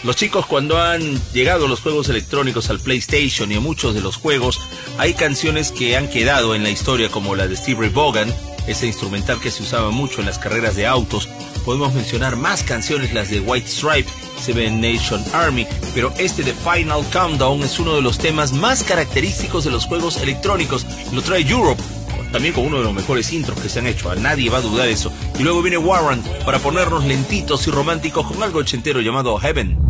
Los chicos, cuando han llegado los juegos electrónicos al PlayStation y a muchos de los juegos, hay canciones que han quedado en la historia, como la de Steve Ray Vaughan, ese instrumental que se usaba mucho en las carreras de autos. Podemos mencionar más canciones, las de White Stripe, Seven Nation Army, pero este de Final Countdown es uno de los temas más característicos de los juegos electrónicos. Lo trae Europe, también con uno de los mejores intros que se han hecho, a nadie va a dudar eso. Y luego viene Warrant para ponernos lentitos y románticos con algo ochentero llamado Heaven.